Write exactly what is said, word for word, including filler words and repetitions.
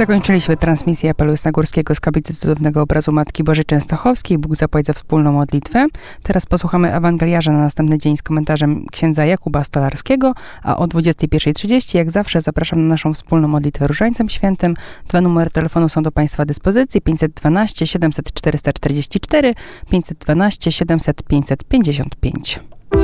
Zakończyliśmy transmisję apelu jasnogórskiego z kaplicy cudownego obrazu Matki Bożej Częstochowskiej. Bóg zapłać za wspólną modlitwę. Teraz posłuchamy Ewangeliarza na następny dzień z komentarzem księdza Jakuba Stolarskiego, a o dwudziestej pierwszej trzydzieści jak zawsze zapraszam na naszą wspólną modlitwę Różańcem Świętym. Dwa numery telefonu są do Państwa dyspozycji: pięćset dwanaście siedemset czterysta czterdzieści cztery, pięćset dwanaście siedemset pięćset pięćdziesiąt pięć.